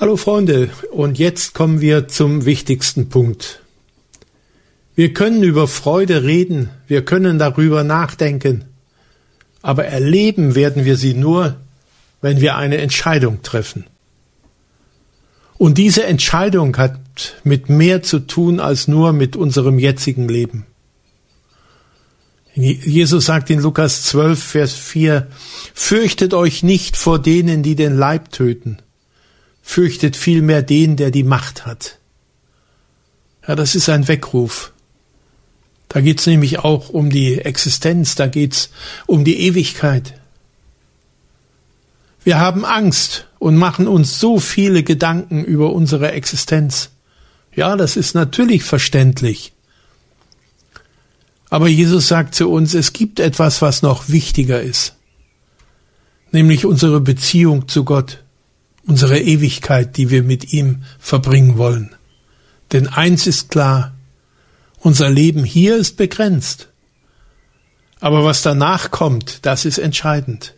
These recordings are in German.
Hallo Freunde, und jetzt kommen wir zum wichtigsten Punkt. Wir können über Freude reden, wir können darüber nachdenken, aber erleben werden wir sie nur, wenn wir eine Entscheidung treffen. Und diese Entscheidung hat mit mehr zu tun als nur mit unserem jetzigen Leben. Jesus sagt in Lukas 12, Vers 4, fürchtet euch nicht vor denen, die den Leib töten. Fürchtet vielmehr den, der die Macht hat. Ja, das ist ein Weckruf. Da geht's nämlich auch um die Existenz, da geht's um die Ewigkeit. Wir haben Angst und machen uns so viele Gedanken über unsere Existenz. Ja, das ist natürlich verständlich. Aber Jesus sagt zu uns, es gibt etwas, was noch wichtiger ist, nämlich unsere Beziehung zu Gott, unsere Ewigkeit, die wir mit ihm verbringen wollen. Denn eins ist klar, unser Leben hier ist begrenzt. Aber was danach kommt, das ist entscheidend.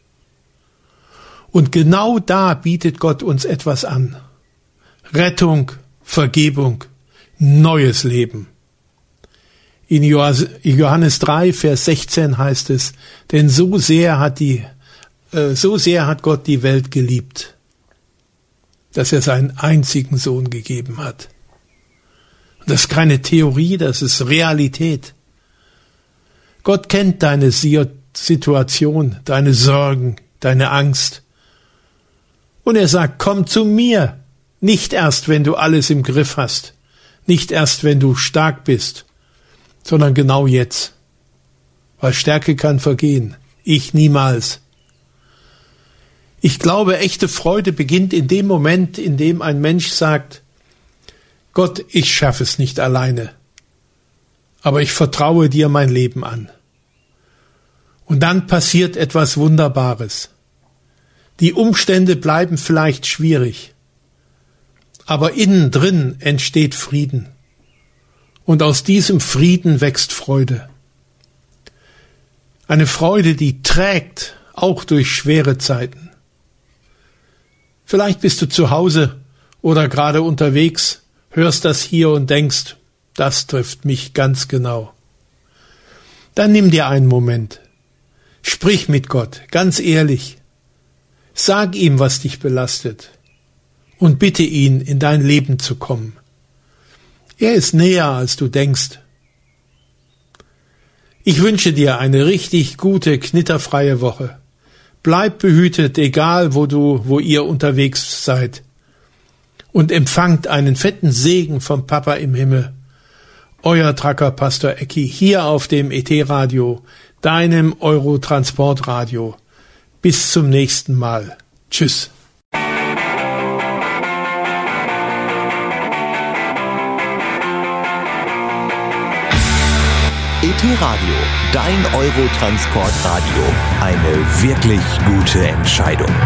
Und genau da bietet Gott uns etwas an. Rettung, Vergebung, neues Leben. In Johannes 3, Vers 16 heißt es, denn so sehr hat Gott die Welt geliebt, dass er seinen einzigen Sohn gegeben hat. Das ist keine Theorie, das ist Realität. Gott kennt deine Situation, deine Sorgen, deine Angst. Und er sagt, komm zu mir, nicht erst, wenn du alles im Griff hast, nicht erst, wenn du stark bist, sondern genau jetzt. Weil Stärke kann vergehen, ich niemals. Ich glaube, echte Freude beginnt in dem Moment, in dem ein Mensch sagt, Gott, ich schaffe es nicht alleine, aber ich vertraue dir mein Leben an. Und dann passiert etwas Wunderbares. Die Umstände bleiben vielleicht schwierig, aber innen drin entsteht Frieden. Und aus diesem Frieden wächst Freude. Eine Freude, die trägt, auch durch schwere Zeiten. Vielleicht bist du zu Hause oder gerade unterwegs, hörst das hier und denkst, das trifft mich ganz genau. Dann nimm dir einen Moment. Sprich mit Gott, ganz ehrlich. Sag ihm, was dich belastet. Und bitte ihn, in dein Leben zu kommen. Er ist näher, als du denkst. Ich wünsche dir eine richtig gute, knitterfreie Woche. Bleib behütet, egal wo ihr unterwegs seid. Und empfangt einen fetten Segen vom Papa im Himmel. Euer Tracker Pastor Ecki, hier auf dem ET-Radio, deinem Eurotransportradio. Bis zum nächsten Mal. Tschüss. ET-Radio, dein Eurotransportradio. Eine wirklich gute Entscheidung.